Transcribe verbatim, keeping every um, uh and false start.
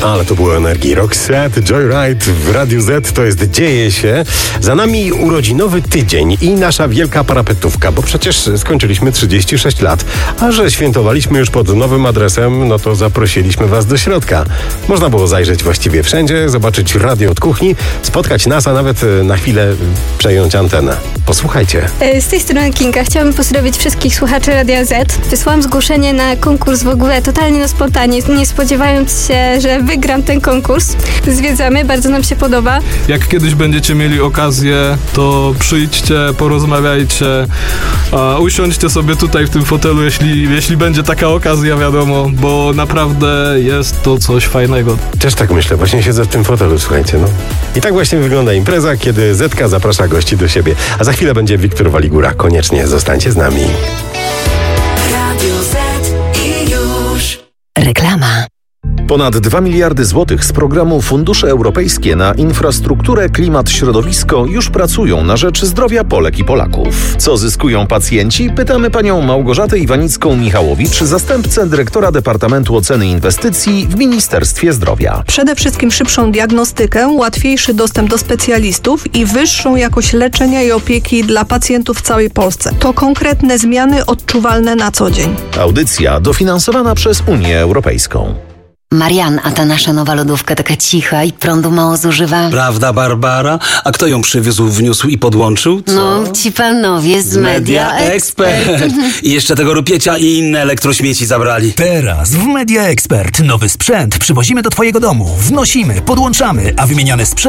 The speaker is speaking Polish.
Ale to było energii. Roxette, Joyride w Radiu Z, to jest Dzieje się. Za nami urodzinowy tydzień i nasza wielka parapetówka, bo przecież skończyliśmy trzydzieści sześć lat. A że świętowaliśmy już pod nowym adresem, no to zaprosiliśmy was do środka. Można było zajrzeć właściwie wszędzie, zobaczyć radio od kuchni, spotkać nas, a nawet na chwilę przejąć antenę. Posłuchajcie. Z tej strony Kinga. Chciałabym pozdrowić wszystkich słuchaczy Radia Z. Wysłałam zgłoszenie na konkurs w ogóle totalnie na spontanie, nie spodziewając się, że wygram ten konkurs. Zwiedzamy, bardzo nam się podoba. Jak kiedyś będziecie mieli okazję, to przyjdźcie, porozmawiajcie, a usiądźcie sobie tutaj w tym fotelu, jeśli, jeśli będzie taka okazja, wiadomo, bo naprawdę jest to coś fajnego. Też tak myślę, właśnie siedzę w tym fotelu, słuchajcie, no. I tak właśnie wygląda impreza, kiedy Zetka zaprasza gości do siebie. A za chwilę będzie Wiktor Waligura. Koniecznie zostańcie z nami. Radio Z i już. Reklama. Ponad dwa miliardy złotych z programu Fundusze Europejskie na infrastrukturę, klimat, środowisko już pracują na rzecz zdrowia Polek i Polaków. Co zyskują pacjenci? Pytamy panią Małgorzatę Iwanicką-Michałowicz, zastępcę dyrektora Departamentu Oceny Inwestycji w Ministerstwie Zdrowia. Przede wszystkim szybszą diagnostykę, łatwiejszy dostęp do specjalistów i wyższą jakość leczenia i opieki dla pacjentów w całej Polsce. To konkretne zmiany odczuwalne na co dzień. Audycja dofinansowana przez Unię Europejską. Marian, a ta nasza nowa lodówka taka cicha i prądu mało zużywa. Prawda, Barbara? A kto ją przywiózł, wniósł i podłączył? Co? No, ci panowie z Media Expert. I jeszcze tego rupiecia i inne elektrośmieci zabrali. Teraz w Media Expert nowy sprzęt przywozimy do twojego domu, wnosimy, podłączamy, a wymieniany sprzęt